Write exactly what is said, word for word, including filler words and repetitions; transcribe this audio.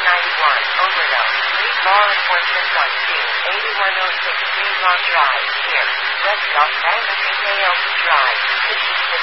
ninety-one, Overlook. Lead law enforcement on scene, eighty-one oh six Greenlawn Drive, here. West Los Angeles, Drive, fifty-six